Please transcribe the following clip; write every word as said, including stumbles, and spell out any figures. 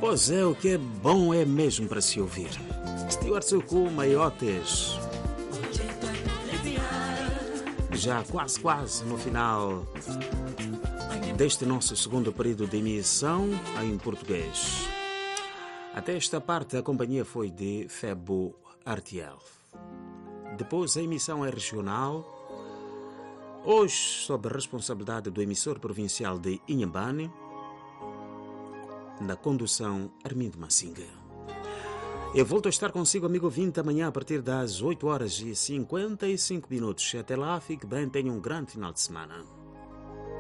Pois é, o que é bom é mesmo para se ouvir. Stuart Suku, Maiotes. Já quase, quase no final deste nosso segundo período de emissão em português. Até esta parte a companhia foi de Febo Artiel. Depois a emissão é regional. Hoje sob a responsabilidade do emissor provincial de Inhambane. Na condução, Armindo Massinga. Eu volto a estar consigo, amigo ouvinte, amanhã a partir das oito horas e cinquenta e cinco minutos. Até lá, fique bem, tenha um grande final de semana.